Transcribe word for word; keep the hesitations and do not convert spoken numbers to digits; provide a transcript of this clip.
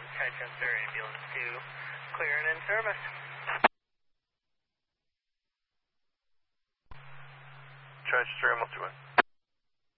Chichester Ambulance two, clear and in service. Chichester Ambulance two.